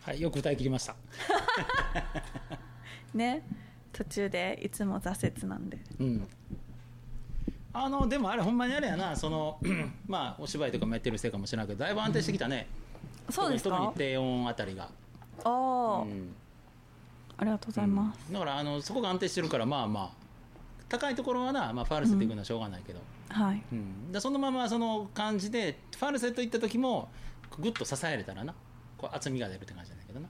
はい、よく歌い切りましたね、途中でいつも挫折なんで、 うん、でもあれほんまにあれやな、そのまあお芝居とかもやってるせいかもしれないけどだいぶ安定してきたね、 うん、そうですか。 特に低音あたりがあ、うん、ありがとうございます、 だからそこが安定してるからまあまあ高いところはな、まあ、ファルセットいくのはしょうがないけど、 はい、 でそのままその感じでファルセットいった時もグッと支えれたらなこう厚みが出るって感じなんだけどな。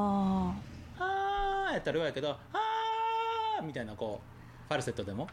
あーやったら弱いけどあーみたいなこうファルセットでも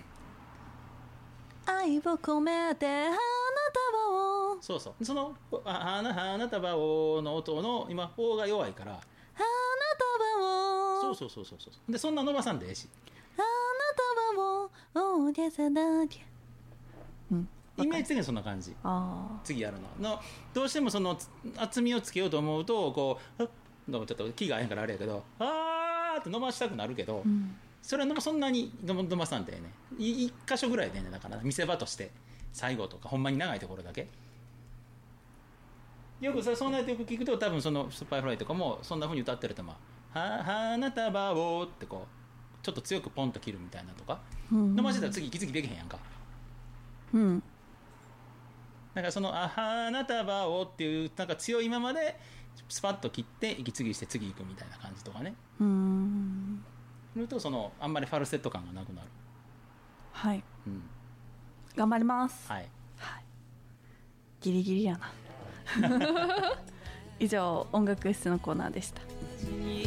愛を込めて花束を、 そうそう、その花束をの音の今おが弱いから花束を、 そうでそんな伸ばさんでええし、 花束を大げさだけ、 イメージ的にそんな感じ。次やるのどうしてもその厚みをつけようと思うとこうちょっと気が合えへんからあれやけどあーって伸ばしたくなるけど、それはそんなに伸ばさんでね一箇所ぐらいでね、だから見せ場として最後とかほんまに長いところだけよくさそうなってよく聞くと多分そのスーパーフライとかもそんな風に歌ってると花束をってこうちょっと強くポンと切るみたいなとか、伸ばしてたら次息継ぎできへんやんか。だからその花束をっていうなんか強いままでスパッと切って息継ぎして次行くみたいな感じとかね。するとそのあんまりファルセット感がなくなる。 はい、頑張ります。 はい、 ギリギリやな以上音楽室のコーナーでした。